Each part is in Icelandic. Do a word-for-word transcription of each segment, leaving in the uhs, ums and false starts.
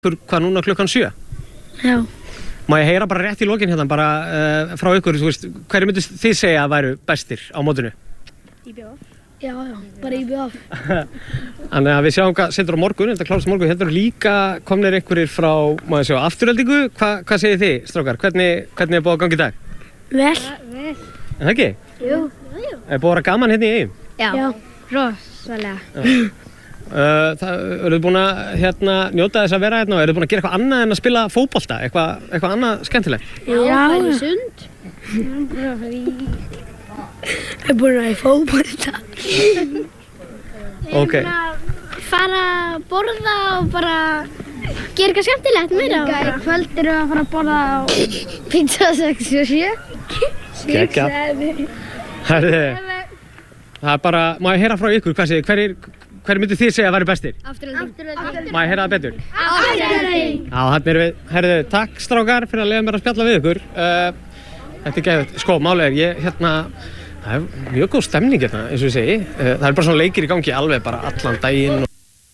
Hvað núna klukkan sjö? Já. Má ég heyra bara rétt í lokin hérna, bara uh, frá ykkur, þú veist, hverju myndist þið segja að væru bestir á mótinu? Í B V. Já, já, bara í B V. Þannig að við sjáum hvað setur á morgun, þetta klárast morgun, hérna eru líka komnir einhverjir frá, má ég sjá, Aftureldingu. Hva, hvað segir þið, strákar? Hvernig, hvernig er búið að ganga í dag? Vel. Vel. Er það ekki? Jú. Er búið að vera gaman hérna í Eyjum? Já. Já. Rosalega. Uh, það, eru þið búin að hérna, njóta þess að vera hérna og eru þið búin að gera eitthvað annað en að spila fótbolta, eitthvað, eitthvað annað skemmtilegt? Já, það er sund. Það er búin að vera í fótbolta. Ok. Við erum að fara að borða og bara gera eitthvað skemmtilegt meira. Í kvöld erum við að fara að borða á pizza sextíu og sjö. Geggjað. Herðu, það er bara, má ég heyra frá ykkur, hvað segir, hverjir Hverju myndu þið segja að væri bestir? Afturelding. Má ég heyra það betur? Afturelding. Já, hann er við. Herðu, takk strákar fyrir að leyfa mér að spjalla við ykkur. Uh, þetta er geðvægt. Sko, málið er, ég, hérna, það er mjög góð stemning hérna, eins og ég segi. Uh, það er bara svona leikir í gangi alveg bara allan daginn.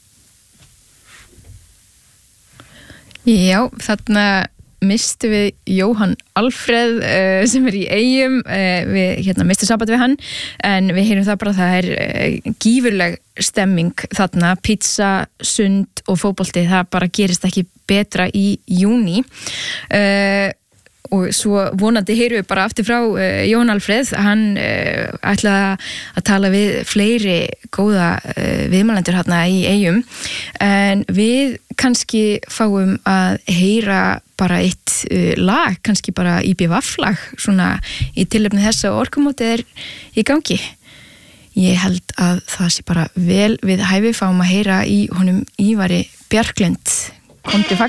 Já, þarna mistu við Jóhann Alfreð uh, sem er í Eyjum, uh, við hérna mistu samband við hann, en við heyrum það bara að það er uh, gífurleg stemming þarna, pizza, sund og fótbolti, það bara gerist ekki betra í júní. Uh, og svo vonandi heyrum við bara aftur frá uh, Jóhann Alfreð, hann uh, ætlaði að tala við fleiri góða uh, viðmælendur hérna í Eyjum, en við kannski fáum að heyra bara eitt uh, lag, kannski bara í B V F-lag, svona í tilefni þess að orkumótið er í gangi. Ég held að það sé bara vel við hæfi, fáum að heyra í honum Ívari Bjarklund. Komdu fagn.